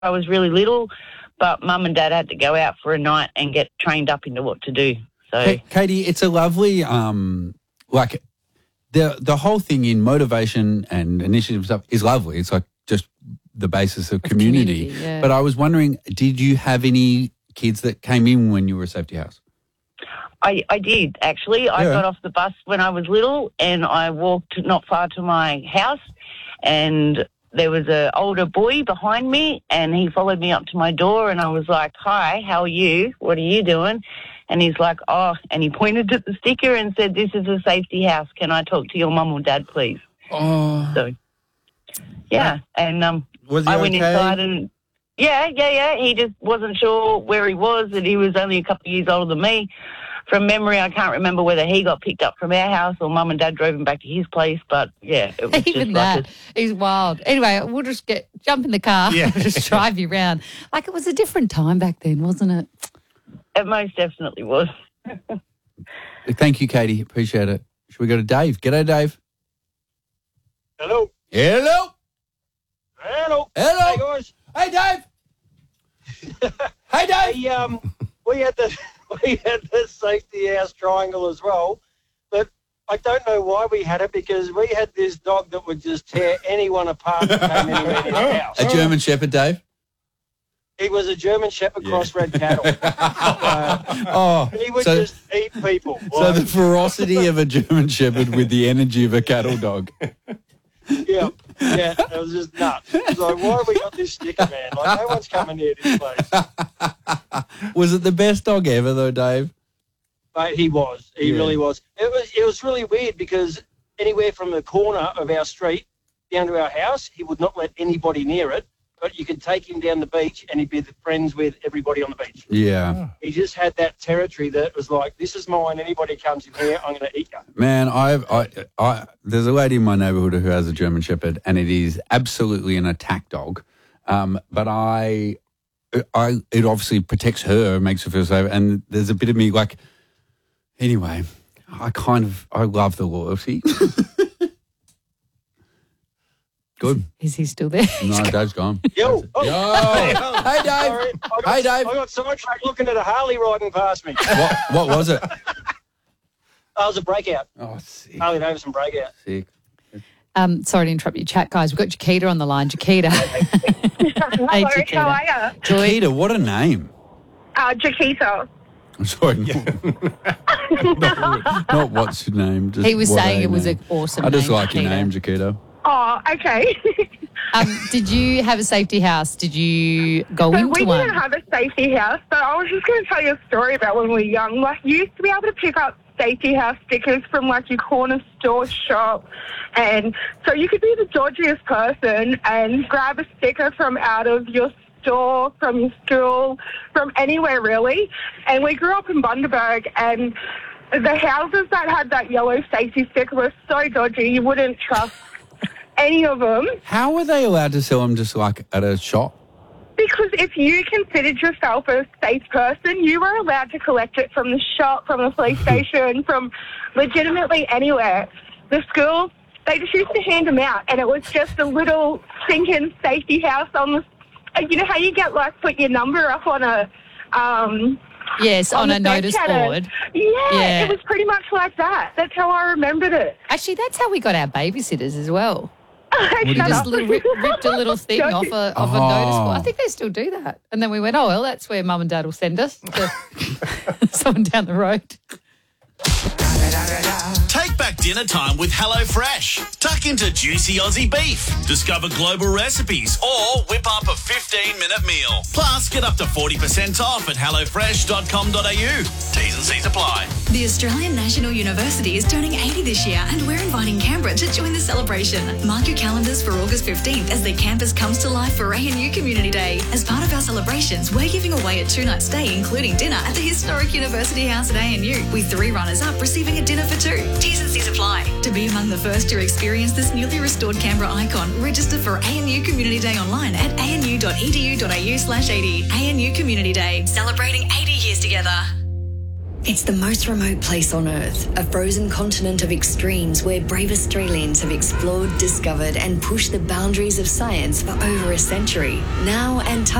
I was really little, but Mum and Dad had to go out for a night and get trained up into what to do. So, Katie, it's a lovely, like the whole thing in motivation and initiative stuff is lovely. It's like just the basis of community. Yeah. But I was wondering, did you have any kids that came in when you were a safety house? I did, actually. I got off the bus when I was little and I walked not far to my house, and there was an older boy behind me and he followed me up to my door, and I was like, "Hi, how are you? What are you doing?" And he's like, "Oh," and he pointed at the sticker and said, "This is a safety house. Can I talk to your mum or dad, please?" Oh. So, yeah. And was he I went okay? inside and, yeah. He just wasn't sure where he was, and he was only a couple of years older than me. From memory, I can't remember whether he got picked up from our house or Mum and Dad drove him back to his place, but, yeah, it was Even just that. like He's wild. Anyway, we'll just jump in the car and just drive you around. Like, it was a different time back then, wasn't it? It most definitely was. Thank you, Katie. Appreciate it. Should we go to Dave? G'day, Dave. Hello. Hello. Hello. Hello. Hey, guys. Hey, Dave. Hey, Dave. We had the safety house triangle as well, but I don't know why we had it, because we had this dog that would just tear anyone apart that came anywhere in the house. A German Shepherd, Dave? He was a German Shepherd crossbred cattle. He would just eat people. So the ferocity of a German Shepherd with the energy of a cattle dog. Yeah, it was just nuts. It was like, why have we got this sticker, man? Like, no one's coming near this place. Was it the best dog ever, though, Dave? But he was. He really was. It was really weird, because anywhere from the corner of our street down to our house, he would not let anybody near it. But you could take him down the beach and he'd be friends with everybody on the beach. Yeah. He just had that territory that was like, this is mine. Anybody comes in here, I'm going to eat you. Man, there's a lady in my neighbourhood who has a German Shepherd, and it is absolutely an attack dog. But it obviously protects her, makes her feel safe. And there's a bit of me like, anyway, I love the loyalty. Good. Is he still there? No, Dave's gone. Yo. Oh. Yo. Hey, Dave. Sorry. Hey, Dave. I got sidetracked looking at a Harley riding past me. What was it? It was a breakout. Oh, sick. Harley Davidson breakout. Sick. Sorry to interrupt your chat, guys. We've got Jaquita on the line. Jaquita. Hey, Jaquita. How are you? Jaquita, what a name. Jaquita. I'm sorry. Not what's your name. Just He was what saying a it was name. an awesome I just name, like your Jaquita. name, Jaquita. Oh, okay. Did you have a safety house? Did you go So into we one? didn't have a safety house, but I was just going to tell you a story about when we were young. Like, you used to be able to pick up safety house stickers from, like, your corner store shop. And so you could be the dodgiest person and grab a sticker from out of your store, from your school, from anywhere, really. And we grew up in Bundaberg, and the houses that had that yellow safety sticker were so dodgy, you wouldn't trust any of them. How were they allowed to sell them just like at a shop? Because if you considered yourself a safe person, you were allowed to collect it from the shop, from the police station, from legitimately anywhere. The school, they just used to hand them out, and it was just a little sinking safety house on the, you know how you get, like, put your number up on a, yes, on a notice board. Yeah, it was pretty much like that. That's how I remembered it. Actually, that's how we got our babysitters as well. We Shut just up. ripped a little thing off a notice board. I think they still do that. And then we went, oh, well, that's where Mum and Dad will send us to someone down the road. Take back dinner time with HelloFresh. Tuck into juicy Aussie beef. Discover global recipes or whip up a 15-minute meal. Plus, get up to 40% off at hellofresh.com.au. T's and C's apply. The Australian National University is turning 80 this year, and we're inviting Canberra to join the celebration. Mark your calendars for August 15th as the campus comes to life for ANU Community Day. As part of our celebrations, we're giving away a 2-night stay, including dinner at the historic University House at ANU, with 3 runners-up receiving a dinner for 2. T's and C's apply. To be among the first to experience this newly restored Canberra icon, register for ANU Community Day online at anu.edu.au/80. ANU Community Day, celebrating 80 years together. It's the most remote place on Earth, a frozen continent of extremes where brave Australians have explored, discovered and pushed the boundaries of science for over a century. Now Antarctica